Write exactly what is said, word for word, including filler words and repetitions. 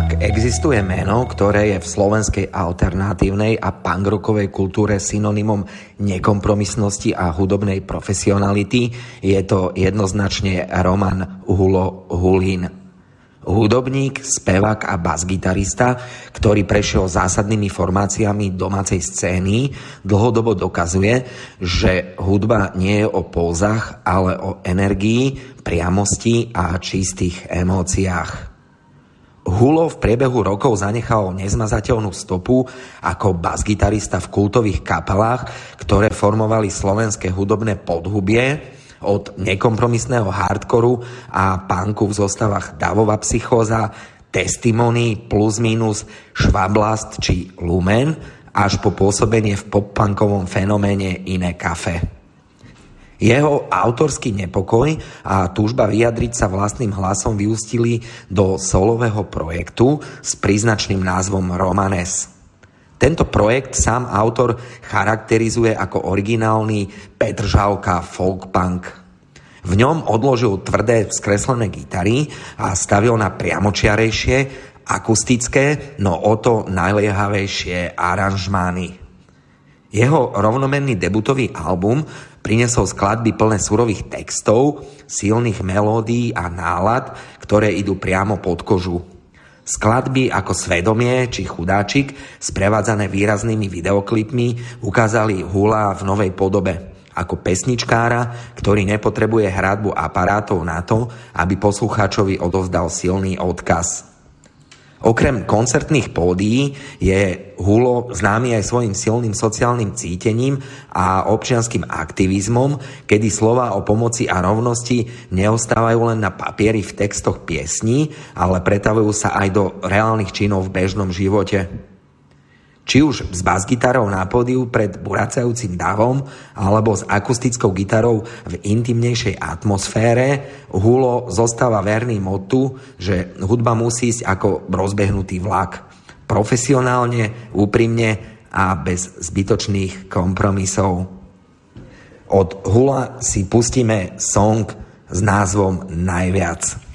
Ak existuje meno, ktoré je v slovenskej alternatívnej a punkrockovej kultúre synonymom nekompromisnosti a hudobnej profesionality, je to jednoznačne Roman Hulo Hulín. Hudobník, spevák a basgitarista, ktorý prešiel zásadnými formáciami domácej scény, dlhodobo dokazuje, že hudba nie je o pózach, ale o energii, priamosti a čistých emóciách. Hulo v priebehu rokov zanechal nezmazateľnú stopu ako basgitarista v kultových kapelách, ktoré formovali slovenské hudobné podhubie, od nekompromisného hardkoru a punku v zostavách Davová psychóza, Testimony, Plus Minus, Švablast či Lumen, až po pôsobenie v pop-punkovom fenoméne Iné kafe. Jeho autorský nepokoj a túžba vyjadriť sa vlastným hlasom vyústili do solového projektu s príznačným názvom Romanes. Tento projekt sám autor charakterizuje ako originálny Petržalka folk punk. V ňom odložil tvrdé skreslené gitary a stavil na priamočiarejšie, akustické, no o to najliehavejšie aranžmány. Jeho rovnomenný debutový album priniesol skladby plné surových textov, silných melódií a nálad, ktoré idú priamo pod kožu. Skladby ako Svedomie či Chudáčik, sprevádzané výraznými videoklipmi, ukázali Hula v novej podobe. Ako pesničkára, ktorý nepotrebuje hradbu aparátov na to, aby poslucháčovi odovzdal silný odkaz. Okrem koncertných pódií je Hulo známy aj svojim silným sociálnym cítením a občianskym aktivizmom, kedy slová o pomoci a rovnosti neostávajú len na papieri v textoch piesní, ale pretavujú sa aj do reálnych činov v bežnom živote. Či už s basgitarou na pódiu pred buracajúcim davom, alebo s akustickou gitarou v intimnejšej atmosfére, Hulo zostáva verný motu, že hudba musí ísť ako rozbehnutý vlak. Profesionálne, úprimne a bez zbytočných kompromisov. Od Hula si pustíme song s názvom Najviac.